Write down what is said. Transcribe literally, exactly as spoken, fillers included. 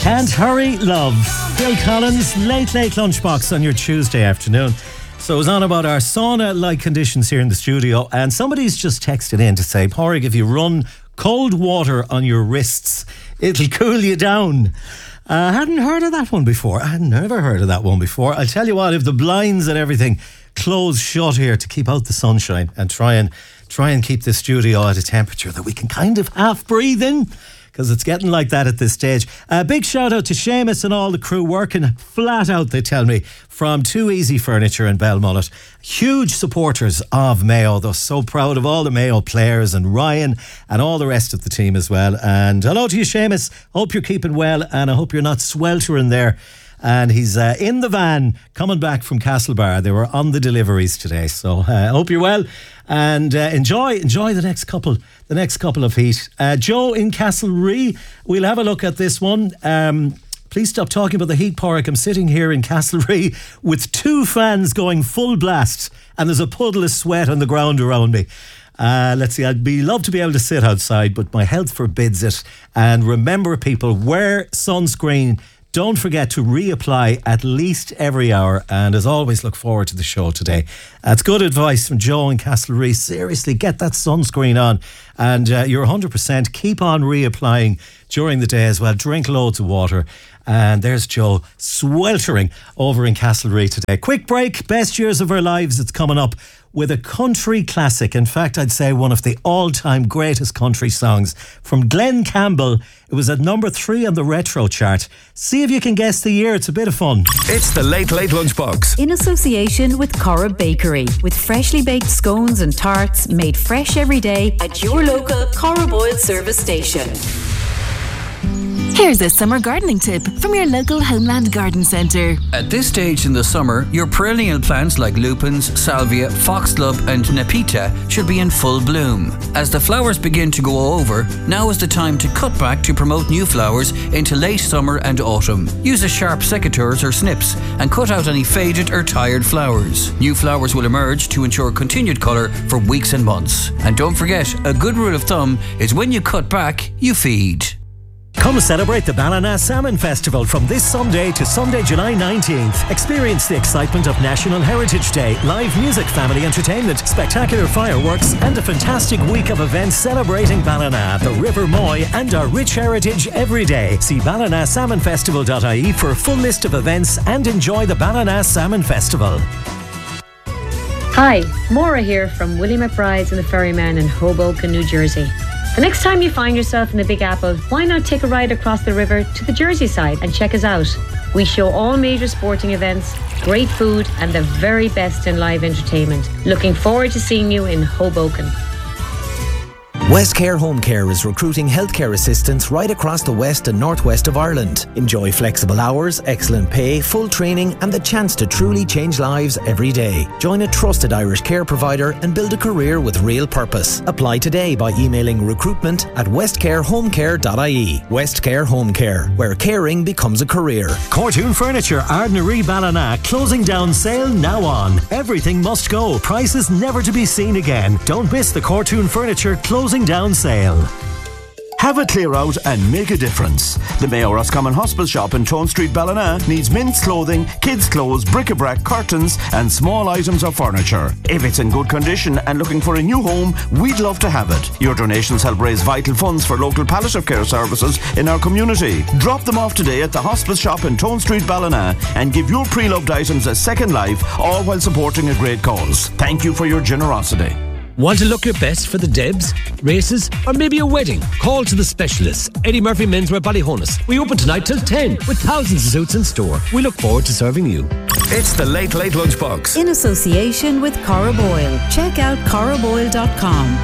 Can't Hurry Love. Phil Collins, Late Late Lunchbox on your Tuesday afternoon. So it was on about our sauna-like conditions here in the studio, and somebody's just texted in to say, Pádraig, if you run cold water on your wrists, it'll cool you down. I uh, hadn't heard of that one before. I had never heard of that one before. I'll tell you what, if the blinds and everything close shut here to keep out the sunshine and try and try and keep the studio at a temperature that we can kind of half breathe in, because it's getting like that at this stage. A uh, big shout out to Seamus and all the crew working flat out, they tell me, from Too Easy Furniture in Belmullet. Huge supporters of Mayo. They're so proud of all the Mayo players and Ryan and all the rest of the team as well. And hello to you, Seamus. Hope you're keeping well, and I hope you're not sweltering there. And he's uh, in the van coming back from Castlebar. They were on the deliveries today, so I uh, hope you're well and uh, enjoy enjoy the next couple the next couple of heat. Uh, Joe in Castlerea, we'll have a look at this one. Um, please stop talking about the heat, Pádraig. I'm sitting here in Castlerea with two fans going full blast, and there's a puddle of sweat on the ground around me. Uh, let's see, I'd be love to be able to sit outside, but my health forbids it. And remember, people, wear sunscreen. Don't forget to reapply at least every hour. And as always, look forward to the show today. That's good advice from Joe in Castlerea. Seriously, get that sunscreen on. And uh, you're one hundred percent. Keep on reapplying during the day as well. Drink loads of water. And there's Joe sweltering over in Castlerea today. Quick break. Best Years of Our Lives. It's coming up with a country classic. In fact, I'd say one of the all-time greatest country songs from Glenn Campbell. It was at number three on the retro chart. See if you can guess the year. It's a bit of fun. It's the Late Late Lunchbox. In association with Corrib Bakery, with freshly baked scones and tarts made fresh every day at your local Corrib Oil service station. Here's a summer gardening tip from your local Homeland Garden Centre. At this stage in the summer, your perennial plants like lupins, salvia, foxglove and nepeta should be in full bloom. As the flowers begin to go over, now is the time to cut back to promote new flowers into late summer and autumn. Use a sharp secateurs or snips and cut out any faded or tired flowers. New flowers will emerge to ensure continued colour for weeks and months. And don't forget, a good rule of thumb is when you cut back, you feed. Come celebrate the Ballina Salmon Festival from this Sunday to Sunday, July nineteenth. Experience the excitement of National Heritage Day, live music, family entertainment, spectacular fireworks, and a fantastic week of events celebrating Ballina, the River Moy, and our rich heritage every day. See ballina salmon festival dot I E for a full list of events and enjoy the Ballina Salmon Festival. Hi, Maura here from Willie McBride's and the Ferryman in Hoboken, New Jersey. The next time you find yourself in the Big Apple, why not take a ride across the river to the Jersey side and check us out? We show all major sporting events, great food and the very best in live entertainment. Looking forward to seeing you in Hoboken. Westcare Home Care is recruiting healthcare assistants right across the west and northwest of Ireland. Enjoy flexible hours, excellent pay, full training and the chance to truly change lives every day. Join a trusted Irish care provider and build a career with real purpose. Apply today by emailing recruitment at westcare home care dot I E. Westcare Home Care, where caring becomes a career. Cortoon Furniture, Ardnaree Ballina, closing down sale now on. Everything must go. Prices never to be seen again. Don't miss the Cortoon Furniture closing down sale. Have a clear out and make a difference. The Mayo Roscommon Hospital shop in Tone Street, Ballina needs men's clothing, kids' clothes, bric-a-brac, curtains and small items of furniture. If it's in good condition and looking for a new home, we'd love to have it. Your donations help raise vital funds for local palliative care services in our community. Drop them off today at the hospital shop in Tone Street, Ballina and give your pre-loved items a second life, all while supporting a great cause. Thank you for your generosity. Want to look your best for the Debs, races, or maybe a wedding? Call to the specialists. Eddie Murphy Menswear Ballyhonus. We open tonight till ten with thousands of suits in store. We look forward to serving you. It's the Late Late Lunchbox. In association with Corrib Oil. Check out corrib oil dot com.